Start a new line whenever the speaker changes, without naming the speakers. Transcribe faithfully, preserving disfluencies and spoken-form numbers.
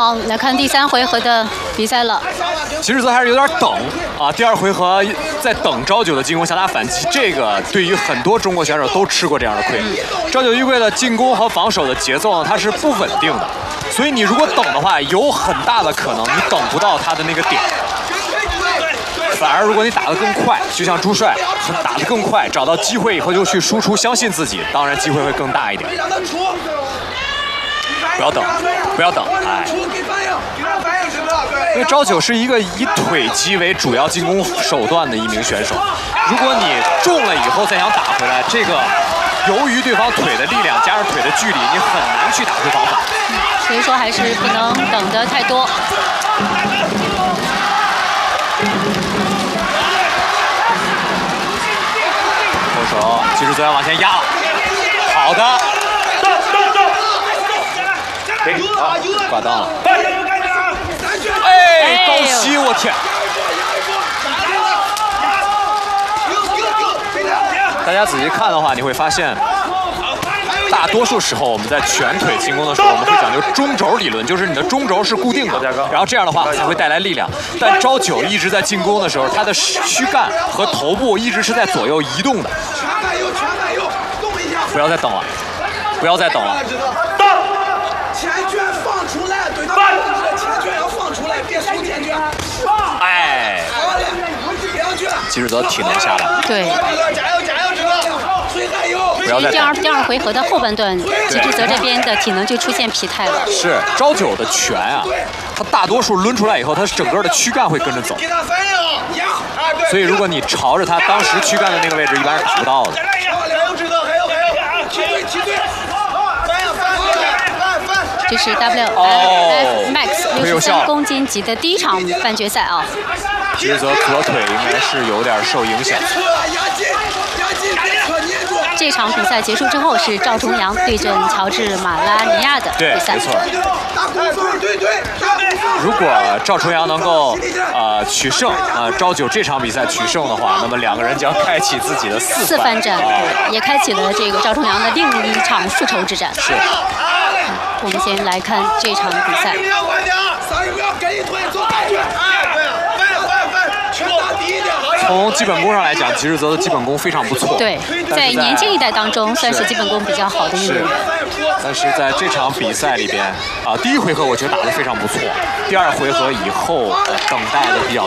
好，来看第三回合的比赛了。
其实则还是有点等啊，第二回合在等朝九的进攻向他反击，这个对于很多中国选手都吃过这样的亏。朝九玉贵的进攻和防守的节奏呢，它是不稳定的，所以你如果等的话，有很大的可能你等不到他的那个点。反而如果你打得更快，就像朱帅打得更快，找到机会以后就去输出，相信自己，当然机会会更大一点。不要等，不要等，哎。因为朝九是一个以腿击为主要进攻手段的一名选手，如果你中了以后再想打回来，这个由于对方腿的力量加上腿的距离，你很难去打出方法。
嗯，所以说还是不能等得太多。
后手，其实则要往前压了，好的。啊，挂档了。哎，高膝，我天！大家仔细看的话，你会发现，大多数时候我们在拳腿进攻的时候，我们会讲究中轴理论，就是你的中轴是固定的，然后这样的话才会带来力量。但朝九一直在进攻的时候，他的躯干和头部一直是在左右移动的。不要再等了，不要再等了。
前拳放出来，对他控制的前拳要放出来，别输前拳。
哎，
好嘞，别上去了。
吉日泽体能下来。
对。
加油加油，志哥！水还有。
不要再
第二第二回合的后半段，吉日泽这边的体能就出现疲态了。
是朝九的拳啊，他大多数抡出来以后，他整个的躯干会跟着走。
给他反应，压。
所以如果你朝着他当时躯干的那个位置，一般是打不到的。
还有志哥，还有还有，踢对踢对。
这是 W F Max 六十三公斤级的第一场半决赛啊。
吉日泽左腿应该是有点受影响。
这场比赛结束之后是赵重阳对阵乔治马拉尼亚的比赛。
对，没错。如果赵重阳能够呃取胜，呃朝九这场比赛取胜的话，那么两个人将开启自己的四
四番战，也开启了这个赵重阳的另一场复仇之战。
是。
我们先来看这场比赛。
从基本功上来讲，吉日泽的基本功非常不错。
对，在年轻一代当中，算是基本功比较好的运动员。
但是在这场比赛里边，啊，第一回合我觉得打得非常不错，第二回合以后、呃、等待的比较。